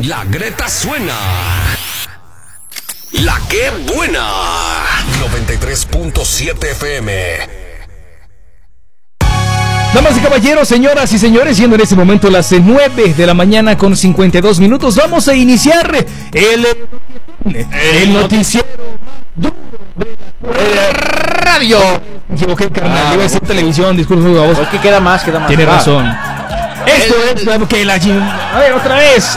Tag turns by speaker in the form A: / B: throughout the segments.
A: La Greta suena. La que buena. 93.7 FM.
B: Damas y caballeros, señoras y señores, siendo en este momento las 9 de la mañana con 52 minutos, vamos a iniciar el noticiero radio. Me equivoqué, carnal, iba a ser televisión, disculpe, voz.
C: Es que queda más.
B: Tiene razón. Esto es que la... A ver, otra vez.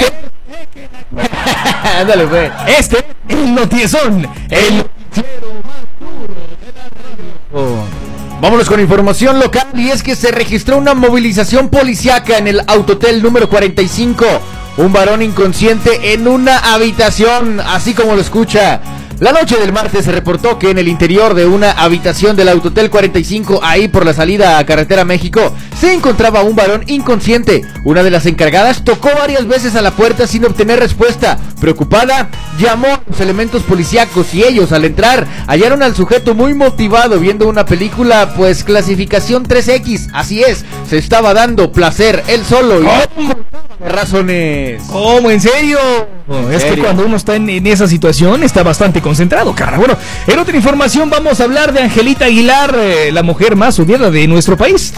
C: Ándale, güey.
B: El notiezón. El noticiero más duro de la radio.
C: Vámonos con información local, y es que se registró una movilización policíaca en el Autotel número 45. Un varón inconsciente en una habitación, así como lo escucha. La noche del martes se reportó que en el interior de una habitación del Autotel 45, ahí por la salida a Carretera México, se encontraba un varón inconsciente. Una de las encargadas tocó varias veces a la puerta sin obtener respuesta. Preocupada, llamó a los elementos policíacos y ellos, al entrar, hallaron al sujeto muy motivado viendo una película, pues clasificación 3X. Así es, se estaba dando placer él solo y razones.
B: ¿Cómo? ¿En serio? Es que cuando uno está en esa situación está bastante concentrado, cara. Bueno, en otra información vamos a hablar de Angelita Aguilar, la mujer más odiada de nuestro país.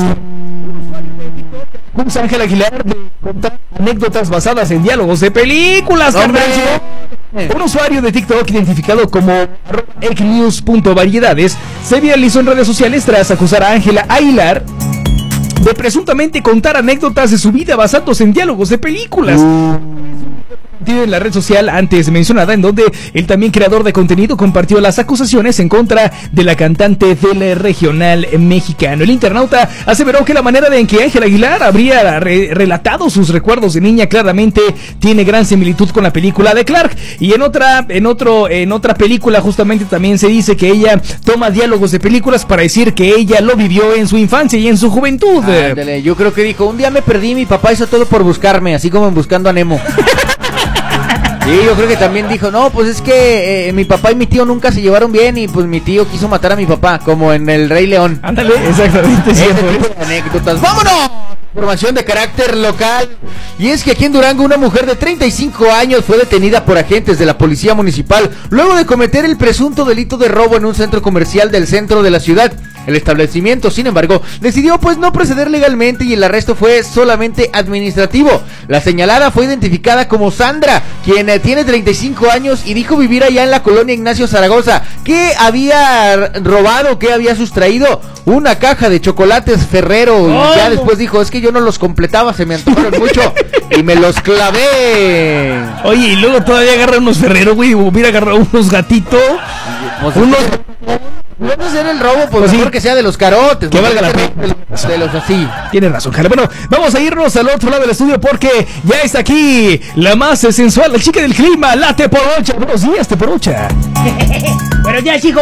B: Ángela Aguilar de contar anécdotas basadas en diálogos de películas, carnal. Un usuario de TikTok identificado como @xnews.variedades se viralizó en redes sociales tras acusar a Ángela Aguilar de presuntamente contar anécdotas de su vida basándose en diálogos de películas. En la red social antes mencionada, en donde el también creador de contenido compartió las acusaciones en contra de la cantante del regional mexicano. El internauta aseveró que la manera en que Ángela Aguilar habría relatado sus recuerdos de niña claramente tiene gran similitud con la película de Clark. Y en otra película justamente también se dice que ella toma diálogos de películas para decir que ella lo vivió en su infancia y en su juventud.
C: Ándale, yo creo que dijo: un día me perdí, mi papá hizo todo por buscarme, así como en Buscando a Nemo. Sí, yo creo que también dijo: no, pues es que mi papá y mi tío nunca se llevaron bien y pues mi tío quiso matar a mi papá, como en El Rey León.
B: Ándale, exactamente.
C: Ese tipo de anécdotas. ¡Vámonos! Información de carácter local. Y es que aquí en Durango una mujer de 35 años fue detenida por agentes de la policía municipal luego de cometer el presunto delito de robo en un centro comercial del centro de la ciudad. El establecimiento, sin embargo, decidió pues no proceder legalmente y el arresto fue solamente administrativo. La señalada fue identificada como Sandra, quien tiene 35 años y dijo vivir allá en la colonia Ignacio Zaragoza. ¿Qué había robado? ¿Qué había sustraído? Una caja de chocolates Ferrero. Y ya después dijo: es que yo no los completaba, se me antojaron mucho y me los clavé.
B: Oye, y luego todavía agarra unos Ferrero, güey. Hubiera agarrado unos gatitos.
C: Vamos a hacer el robo, pues mejor que sea de los carotes.
B: Que valga la pena.
C: De los así.
B: Tienes razón, Jale. Bueno, vamos a irnos al otro lado del estudio porque ya está aquí la más sensual, la chica del clima, la Teporocha. Buenos días, Teporocha.
D: Buenos días, hijo.